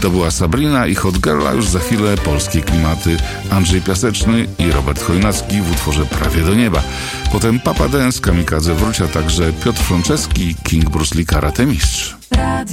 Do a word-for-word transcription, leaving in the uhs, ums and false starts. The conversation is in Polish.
To była Sabrina i Hot Girl, a już za chwilę polskie klimaty. Andrzej Piaseczny i Robert Chojnacki w utworze Prawie do nieba. Potem Papa Dance, Kamikadze wróci, a także Piotr Franceski, King Bruce Lee, karate mistrz.